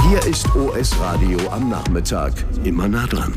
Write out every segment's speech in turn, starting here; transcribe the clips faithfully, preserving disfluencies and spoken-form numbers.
Hier ist O S Radio am Nachmittag. Immer nah dran.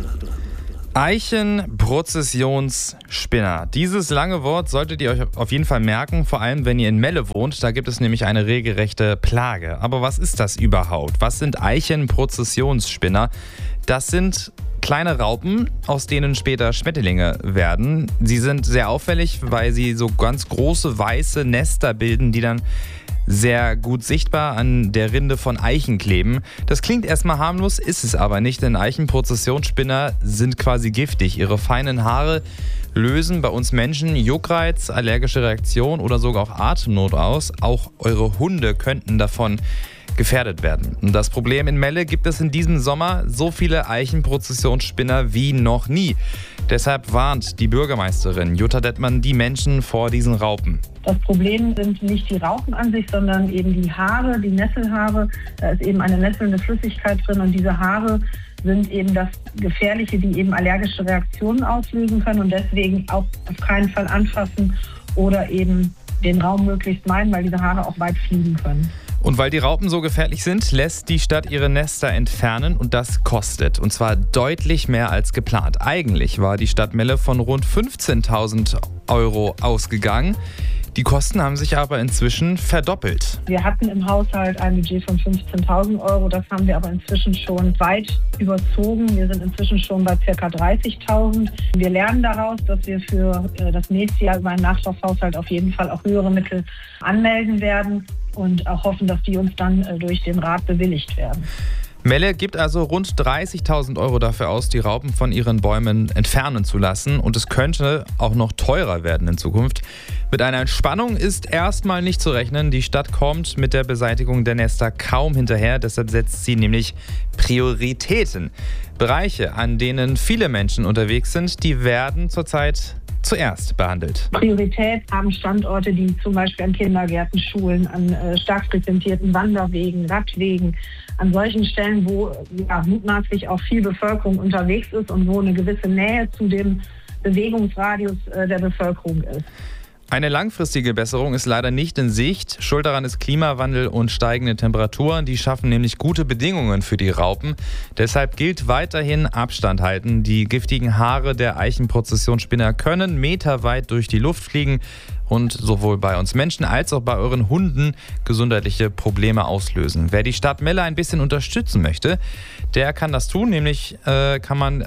Eichenprozessionsspinner. Dieses lange Wort solltet ihr euch auf jeden Fall merken, vor allem wenn ihr in Melle wohnt. Da gibt es nämlich eine regelrechte Plage. Aber was ist das überhaupt? Was sind Eichenprozessionsspinner? Das sind kleine Raupen, aus denen später Schmetterlinge werden. Sie sind sehr auffällig, weil sie so ganz große weiße Nester bilden, die dann sehr gut sichtbar an der Rinde von Eichen kleben. Das klingt erstmal harmlos, ist es aber nicht, denn Eichenprozessionsspinner sind quasi giftig. Ihre feinen Haare lösen bei uns Menschen Juckreiz, allergische Reaktion oder sogar auch Atemnot aus. Auch eure Hunde könnten davon gefährdet werden. Und das Problem in Melle: gibt es in diesem Sommer so viele Eichenprozessionsspinner wie noch nie. Deshalb warnt die Bürgermeisterin Jutta Dettmann die Menschen vor diesen Raupen. Das Problem sind nicht die Raupen an sich, sondern eben die Haare, die Nesselhaare. Da ist eben eine nesselnde Flüssigkeit drin und diese Haare sind eben das Gefährliche, die eben allergische Reaktionen auslösen können und deswegen auch auf keinen Fall anfassen oder eben den Raum möglichst meiden, weil diese Haare auch weit fliegen können. Und weil die Raupen so gefährlich sind, lässt die Stadt ihre Nester entfernen und das kostet. Und zwar deutlich mehr als geplant. Eigentlich war die Stadt Melle von rund fünfzehntausend Euro ausgegangen. Die Kosten haben sich aber inzwischen verdoppelt. Wir hatten im Haushalt ein Budget von fünfzehntausend Euro. Das haben wir aber inzwischen schon weit überzogen. Wir sind inzwischen schon bei ca. dreißigtausend. Wir lernen daraus, dass wir für das nächste Jahr über einen Nachtragshaushalt auf jeden Fall auch höhere Mittel anmelden werden und auch hoffen, dass die uns dann durch den Rat bewilligt werden. Melle gibt also rund dreißigtausend Euro dafür aus, die Raupen von ihren Bäumen entfernen zu lassen. Und es könnte auch noch teurer werden in Zukunft. Mit einer Entspannung ist erstmal nicht zu rechnen. Die Stadt kommt mit der Beseitigung der Nester kaum hinterher. Deshalb setzt sie nämlich Prioritäten. Bereiche, an denen viele Menschen unterwegs sind, die werden zurzeit zuerst behandelt. Priorität haben Standorte, die zum Beispiel an Kindergärten, Schulen, an äh, stark frequentierten Wanderwegen, Radwegen, an solchen Stellen, wo ja, mutmaßlich auch viel Bevölkerung unterwegs ist und wo eine gewisse Nähe zu dem Bewegungsradius äh, der Bevölkerung ist. Eine langfristige Besserung ist leider nicht in Sicht. Schuld daran ist Klimawandel und steigende Temperaturen. Die schaffen nämlich gute Bedingungen für die Raupen. Deshalb gilt weiterhin Abstand halten. Die giftigen Haare der Eichenprozessionsspinner können meterweit durch die Luft fliegen und sowohl bei uns Menschen als auch bei euren Hunden gesundheitliche Probleme auslösen. Wer die Stadt Melle ein bisschen unterstützen möchte, der kann das tun. Nämlich äh, kann man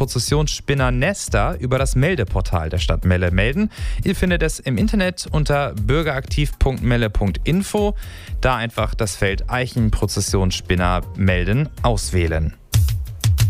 Eichenprozessionsspinner-Nester über das Meldeportal der Stadt Melle melden. Ihr findet es im Internet unter bürgeraktiv punkt melle punkt info. Da einfach das Feld Eichenprozessionsspinner melden auswählen.